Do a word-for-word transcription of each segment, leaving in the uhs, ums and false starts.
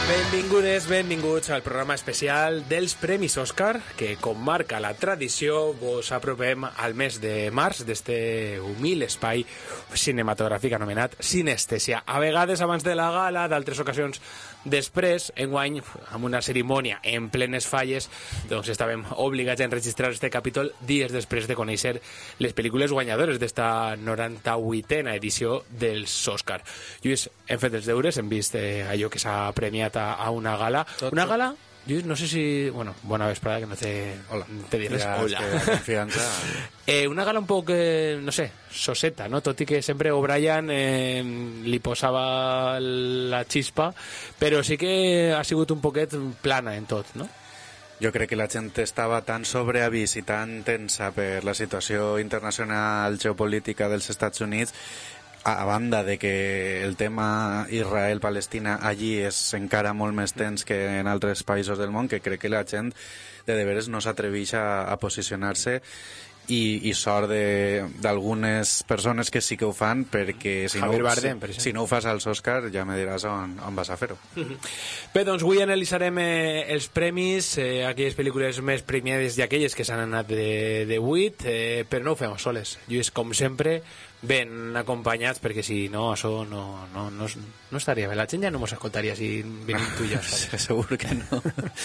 Benvingudes, benvinguts al programa especial dels Premis Òscar, que, com marca la tradició, vos apropem al mes de març d'este humil espai cinematogràfic anomenat Sinestèsia. A vegades abans de la gala, d'altres ocasions després, enguany, amb una cerimònia en plenes falles, doncs estàvem obligats a enregistrar este capítol dies després de conèixer les pel·lícules guanyadores d'esta noranta-vuitena edició dels Òscar. Lluís, hem fet els deures, hem vist eh, allò que s'ha premiat a, a una gala. Tot, una gala, Lluís, no sé si... Bueno, bona vesprada, que no te... Hola. Te diré ja, hola. És que confiança... eh, una gala un poc, eh, no sé, soseta, no? Tot i que sempre O'Brien eh, li posava la xispa, però sí que ha sigut un poquet plana en tot, no? Jo crec que la gent estava tan sobreavís i tan tensa per la situació internacional geopolítica dels Estats Units, a banda de que el tema Israel-Palestina allí és encara molt més tens que en altres països del món, que crec que la gent de deberes no s'atreveix a, a posicionar-se i, i sort d'algunes persones que sí que ho fan, perquè si, no, Bardem, per si, si no ho fas als Òscar ja me diràs on, on vas a fer-ho. Bé, doncs avui analitzarem eh, els premis, eh, aquelles pel·lícules més premiades i aquelles que s'han anat de, de vuit, eh, però no ho fem soles. Lluís, com sempre, ben acompanyats, perquè si no, això no, no, no, no estaria bé. La gent ja no mos escoltaria si venim tu i jo. Segur que no.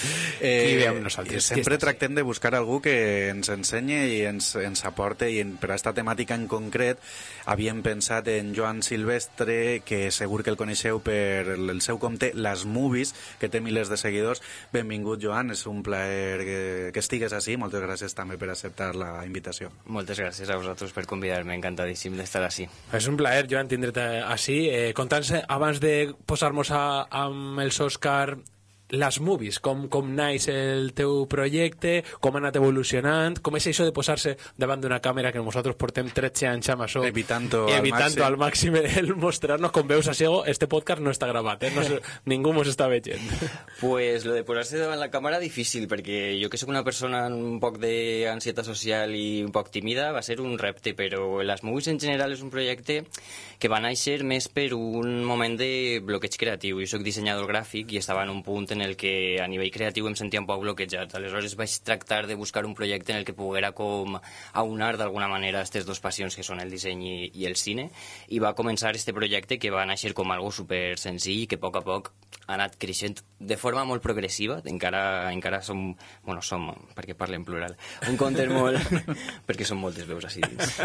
eh, nosaltres? Sempre tractem de buscar algú que ens ensenyi i ens, ens aporte, i en, per a aquesta temàtica en concret havíem pensat en Joan Silvestre, que segur que el coneixeu per el seu compte Las Movies, que té milers de seguidors. Benvingut, Joan, és un plaer que, que estigues així. Moltes gràcies també per acceptar la invitació. Moltes gràcies a vosaltres per convidar-me, encantadíssim d'estar així. És un plaer, Joan, tindre't així. Eh, Conta'ns, abans de posar-nos amb els Òscar, Las Movies, com, com naix el teu projecte, com ha anat evolucionant, com és això de posar-se davant d'una càmera, que nosaltres portem tretze anys amb això, evitant-ho evitant al màxim el mostrar-nos, com veus a ciego, este podcast no està gravat, eh? No sé, ningú mos està veient. Pues lo de posar-se davant la càmera difícil, perquè jo que sóc una persona un poc d'ansietat social i un poc tímida, va ser un repte, però Las Movies en general és un projecte que va néixer més per un moment de bloqueig creatiu. Jo soc dissenyador gràfic i estava en un punt en el que a nivell creatiu em sentia un poc bloquejat. Aleshores vaig tractar de buscar un projecte en el que poguera com aunar d'alguna manera aquestes dues passions que són el disseny i, i el cine, i va començar este projecte que va néixer com algo super senzill i que a poc a poc ha anat creixent de forma molt progressiva. Encara, encara som, bueno, som, perquè parlo en plural, un conte molt, perquè són moltes veus així dins.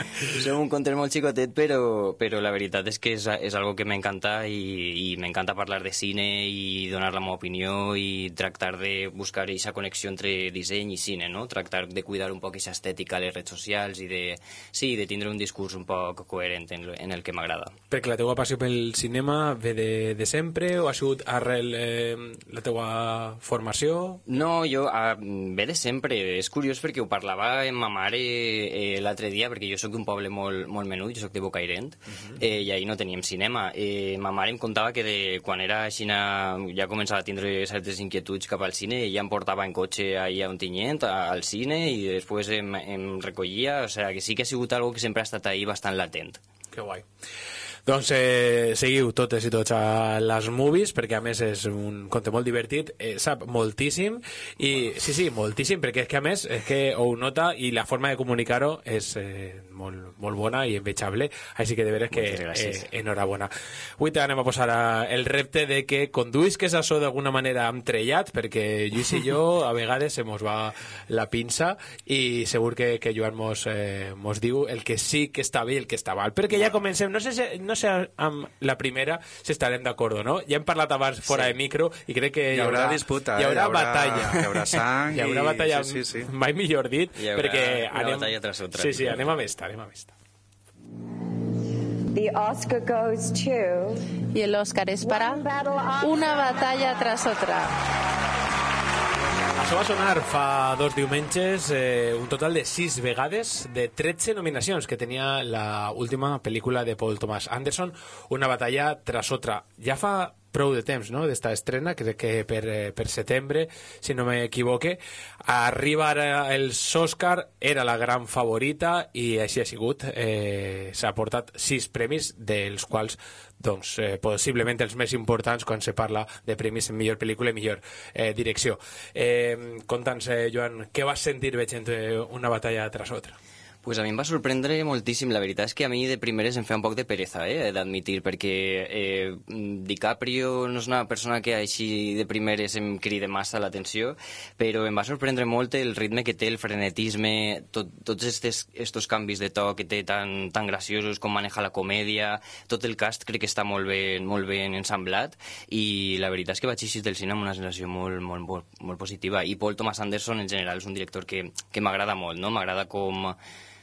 Som un conte molt xicotet, però, però la veritat és que és, és algo que m'encanta i, i m'encanta parlar de cine i donar la meva opinió i tractar de buscar aquesta connexió entre disseny i cine, no? Tractar de cuidar un poc aquesta estètica a les redes socials i de, sí, de tindre un discurs un poc coherent en, en el que m'agrada. Perquè la teua passió pel cinema ve de, de sempre o ha sigut arrel eh, la teua formació? No, jo, a, ve de sempre. És curiós perquè ho parlava amb ma mare eh, l'altre dia, perquè jo sóc d'un poble molt, molt menut, jo sóc de Bocairent, uh-huh. eh, i ahir no teníem cinema. Eh, ma mare em contava que de, quan era així, ja començava a tindre certes inquietuds cap al cine, ella em portava en cotxe ahir a Ontinyent, al cine, i després em, em recollia, o sigui, que sí que ha sigut algo que sempre ha estat ahí bastant latent. Que guai. Doncs eh, seguiu totes i tots a Las Movies, perquè a més és un conte molt divertit, eh, sap moltíssim, i sí, sí, moltíssim, perquè és que a més és que ho nota i la forma de comunicar-ho és eh, molt, molt bona i envejable, així que de veres que eh, enhorabona. Avui t'anem a posar a, el repte de que conduïsques això d'alguna manera entrellat, perquè Lluís i jo a vegades se mos va la pinça i segur que, que Joan mos, eh, mos diu el que sí que està bé i el que està mal, perquè ja comencem, no sé si no no sé amb la primera si estarem d'acord o no. Ja hem parlat abans fora sí. de micro i crec que hi haurà, hi haurà disputa, hi haurà, hi haurà batalla, hi haurà sang hi haurà batalla, i... sí, sí, sí. mai millor dit, hi haurà perquè una anem... batalla tras otra. Sí, sí, anem a esta, anem a esta. The Oscar goes to... Y el Oscar es para Una batalla tras otra. Això va sonar fa dos diumenges, eh, un total de sis vegades, de tretze nominacions que tenia la última pel·lícula de Paul Thomas Anderson, Una batalla tras otra. Ja fa prou de temps, no?, d'esta estrena, crec que per, per setembre, si no m'equivoque. Arriba ara els Òscar, era la gran favorita i així ha sigut. Eh, s'ha portat sis premis, dels quals doncs, eh, possiblement els més importants quan se parla de premis en millor pel·lícula i millor eh, direcció. Eh, Conta'ns, eh, Joan, què vas sentir veient una batalla tras otra? Pues a mi em va sorprendre moltíssim. La veritat és que a mi de primeres em feia un poc de pereza, eh, he d'admitir, perquè eh, DiCaprio no és una persona que així de primeres em crida massa l'atenció, però em va sorprendre molt el ritme que té, el frenetisme, tot, tots estes, estos canvis de to que té tan, tan graciosos, com maneja la comèdia, tot el cast crec que està molt ben, molt ben ensamblat, i la veritat és que vaig eixir del cine amb una sensació molt, molt, molt, molt positiva. I Paul Thomas Anderson en general és un director que, que m'agrada molt, no? M'agrada com...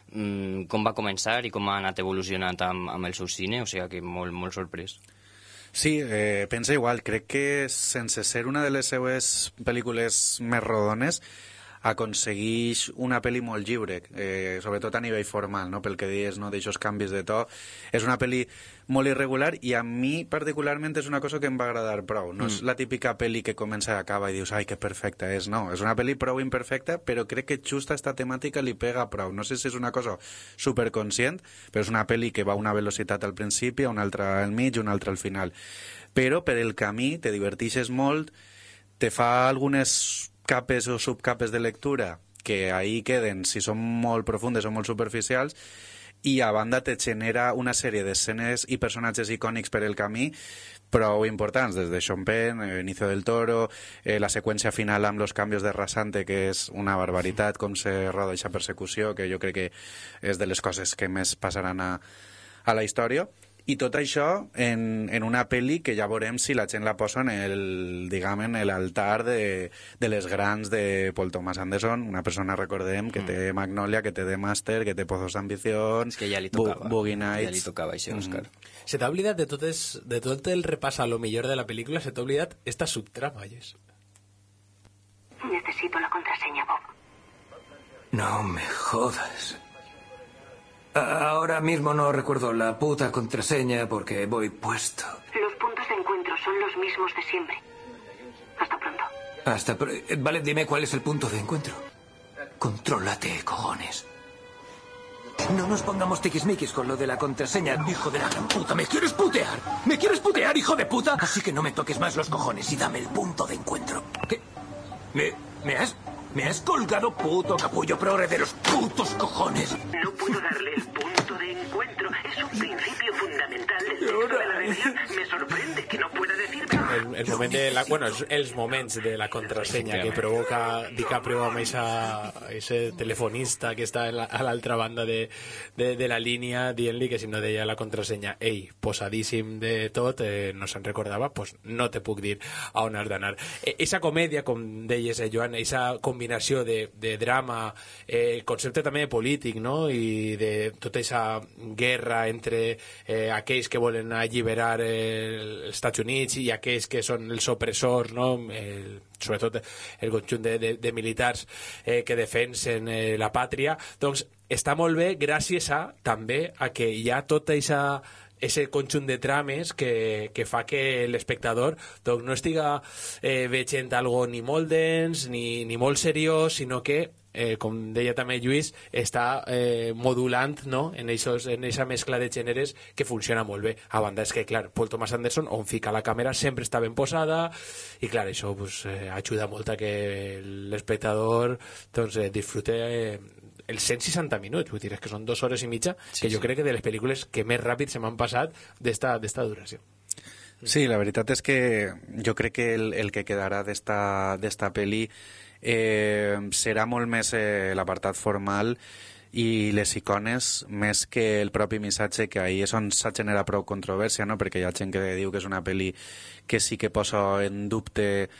com va començar i com ha anat evolucionant amb, amb el seu cine, o sigui que molt, molt sorprès. Sí, eh, pensa igual. Crec que sense ser una de les seues pel·lícules més rodones aconsegueix una pel·li molt lliure, eh, sobretot a nivell formal, no? Pel que dius, no? D'aixòs canvis de to. És una pel·li molt irregular i a mi particularment és una cosa que em va agradar prou. No mm. és la típica pel·li que comença i acaba i dius, ai, que perfecta és. No, és una pel·li prou imperfecta, però crec que just a esta temàtica li pega prou. No sé si és una cosa superconscient, però és una pel·li que va a una velocitat al principi, una altra al mig, una altra al final. Però per el camí te divertixes molt, te fa algunes capes o subcapes de lectura que ahí queden, si són molt profundes o molt superficials, i a banda te genera una sèrie d'escenes i personatges icònics per el camí prou importants, des de Sean Penn, eh, Inicio del Toro, eh, la seqüència final amb los canvios de rasante, que és una barbaritat, com se roda aquesta persecució, que jo crec que és de les coses que més passaran a, a la història. I tot això en, en una pel·li que ja veurem si la gent la posa en el, diguem, en l'altar de, de les grans de Paul Thomas Anderson, una persona, recordem, que mm. té Magnolia, que té The Master, que té Pozos d'Ambición, que ja li tocava, Bu Boogie Nights... Ja li tocava això, Òscar. Mm. Se t'ha oblidat de tot, es, de tot el repàs a lo millor de la pel·lícula, se t'ha oblidat esta subtrama, Jess. Necesito la contraseña, Bob. No me jodas. Ahora mismo no recuerdo la puta contraseña porque voy puesto. Los puntos de encuentro son los mismos de siempre. Hasta pronto. Hasta pr- Vale, dime cuál es el punto de encuentro. Contrólate, cojones. No nos pongamos tiquismiquis con lo de la contraseña, hijo de la gran puta. ¿Me quieres putear? ¿Me quieres putear, hijo de puta? Así que no me toques más los cojones y dame el punto de encuentro. ¿Qué? ¿Me, me has... Me has colgado, puto capullo progre de los putos cojones? No puedo darle el punto de encuentro. Es un principio fundamental del texto de la religión. Me sorprende que no pueda decirme. El, el moment de la, bueno, els, els moments de la contrasenya que provoca DiCaprio amb ese telefonista que està la, a l'altra banda de, de, de la línia dient-li que si no deia la contrasenya, ei, posadíssim de tot, eh, no se'n recordava, pues no te puc dir a on has d'anar. Eixa comèdia, com deies, eh, Joan, eixa combinació de, de drama, eh, concepte també polític, no?, i de tota eixa guerra entre eh, aquells que volen alliberar eh, els Estats Units i aquells que són els opressors, no?, el, sobretot el conjunt de, de, de militars eh, que defensen eh, la pàtria, doncs està molt bé gràcies a també a que hi ha tota eixa ese conjunt de trames que, que fa que l'espectador doncs, no estiga eh, veient algo ni molt dens ni, ni molt seriós, sinó que Eh, com deia també Lluís, està eh, modulant, no?, en aquesta mescla de gèneres que funciona molt bé. A banda és que, clar, Paul Thomas Anderson, on fica la càmera, sempre està ben posada i, clar, això pues, eh, ajuda molt a que l'espectador doncs, eh, disfrute eh, els cent seixanta minuts, vull dir, és que són dues hores i mitja, sí, que jo sí. crec que de les pel·lícules que més ràpid se m'han passat d'esta duració. Sí, la veritat és que jo crec que el, el que quedarà d'esta d'esta pel·li eh, serà molt més eh, l'apartat formal i les icones més que el propi missatge, que ahir és on s'ha generat prou controvèrsia, no?, perquè hi ha gent que diu que és una pel·li que sí que posa en dubte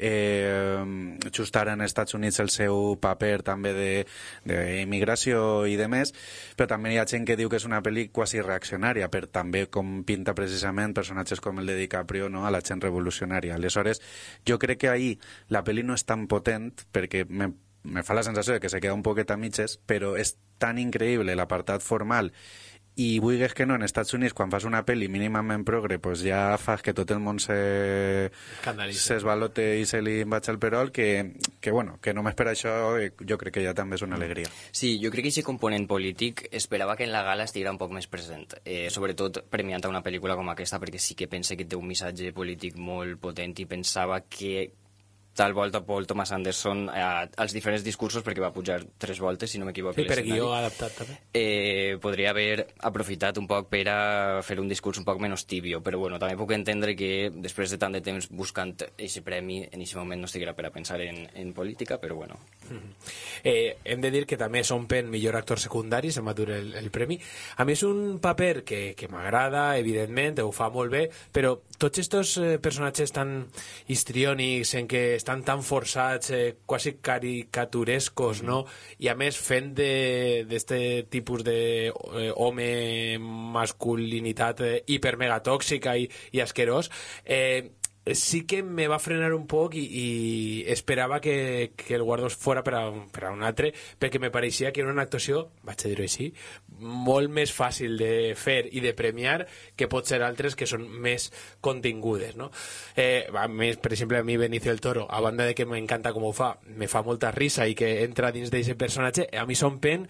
eh, justar en els Estats Units el seu paper també d'immigració i de més, però també hi ha gent que diu que és una pel·li quasi reaccionària, per també com pinta precisament personatges com el de DiCaprio, no?, a la gent revolucionària. Aleshores, jo crec que ahir la pel·li no és tan potent perquè me, me fa la sensació de que se queda un poquet a mitges, però és tan increïble l'apartat formal i vulguis que no, en Estats Units quan fas una pel·li mínimament progre pues ja fas que tot el món se s'esbalote i se li vaig al perol, que, que bueno, que només per això jo crec que ja també és una alegria. Sí, jo crec que aquest component polític esperava que en la gala estiguera un poc més present, eh, sobretot premiant a una pel·lícula com aquesta, perquè sí que pense que té un missatge polític molt potent i pensava que tal volta Paul Thomas Anderson eh, als diferents discursos, perquè va pujar tres voltes, si no m'equivoco. Sí, per guió adaptat també. Eh, podria haver aprofitat un poc per a fer un discurs un poc menys tibio, però bueno, també puc entendre que després de tant de temps buscant aquest premi, en aquest moment no estiguera per a pensar en, en política, però bueno. Mm-hmm. Eh, hem de dir que també són pen millor actor secundari, se m'atura el, el premi. A mi és un paper que, que m'agrada, evidentment, ho fa molt bé, però tots estos eh, personatges tan histriònics en què estan tan forçats, eh, quasi caricaturescos, mm. no? I a més fent d'este tipus de eh, home masculinitat eh, hipermegatòxica i, i asquerós, eh, sí que me va frenar un poc i, i esperava que, que el guardó fora per a, un, per a un altre, perquè me pareixia que era una actuació, vaig a dir-ho així, molt més fàcil de fer i de premiar que pot ser altres que són més contingudes, no? Eh, a més, per exemple, a mi Benicio del Toro, a banda de que m'encanta com ho fa, me fa molta risa i que entra dins d'aquest personatge, a mi Sean Penn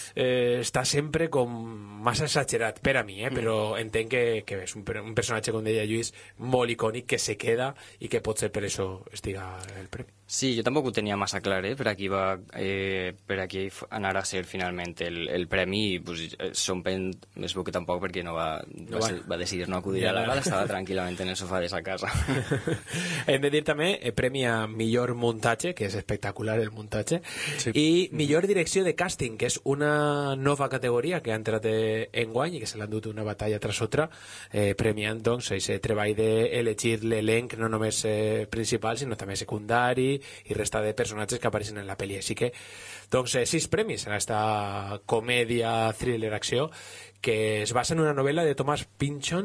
eh, està sempre com massa exagerat per a mi, eh? Però entenc que, que és un, un personatge, com deia Lluís, molt icònic, que se queda i que pot ser per això estiga el premi. Sí, jo tampoc ho tenia massa clar, eh, per aquí va eh, per aquí anar a ser finalment el, el premi, i pues, Sean Penn es veu que tampoc, perquè no va, no va, va. ser, va decidir no acudir ja, a la gala, estava tranquil·lament en el sofà de sa casa. Hem de dir també el premi a millor muntatge, que és espectacular el muntatge, sí. I millor direcció de càsting, que és una nova categoria que ha entrat en guany i que se l'han dut una batalla tras otra, eh, premiant doncs aquest treball d'elegir l'elenc no només eh, principal sinó també secundari i resta de personatges que apareixen en la pel·li. Així que, doncs, eh, sis premis en aquesta comèdia, thriller, acció, que es basa en una novel·la de Thomas Pynchon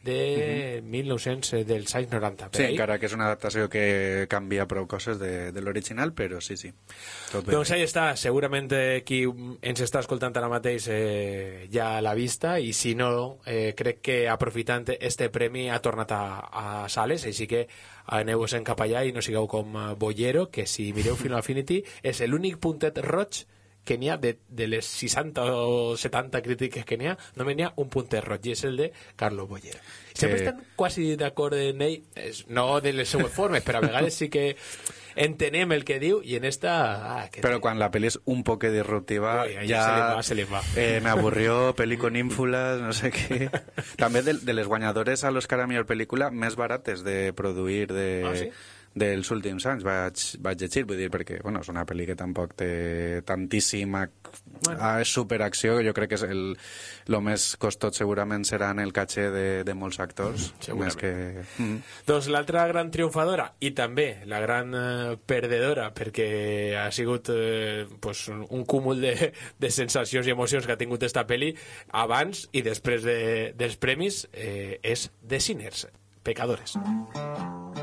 de uh-huh. mil nou-cents dels anys noranta. Sí, ahí. Encara que és una adaptació que canvia prou coses de, de l'original, però sí, sí. Tot bé. Doncs ahí està, segurament eh, qui ens està escoltant ara mateix eh, ja l'ha vista, i si no, eh, crec que aprofitant este premi ha tornat a, a sales, així que aneu-vos-en cap allà i no sigueu com Bollero, que si mireu Film Affinity és l'únic puntet roig que n'hi ha de, de les seixanta o setanta crítiques que n'hi ha, només n'hi ha un puntet roig, i és el de Carlos Bollero. Sempre eh... estan quasi d'acord en ell, no de les seues formes, però a vegades sí que entenem el que diu, i en esta... Ah, que però quan la pel·li és un poc disruptiva, Ui, ja se li va, se li va. Eh, me aburrió, pel·li con ínfulas, no sé què. També de, de les guanyadores a l'Oscar a millor pel·lícula més barates de produir de... Ah, sí? dels últims anys vaig, vaig llegir, vull dir, perquè bueno, és una pel·li que tampoc té tantíssima bueno. superacció, que jo crec que és el, el més costot segurament serà en el caché de, de molts actors, més que... Mm. Doncs l'altra gran triomfadora, i també la gran eh, perdedora, perquè ha sigut eh, pues, un, un cúmul de, de sensacions i emocions que ha tingut esta pel·li abans i després de, dels premis, eh, és The Sinners, Pecadores.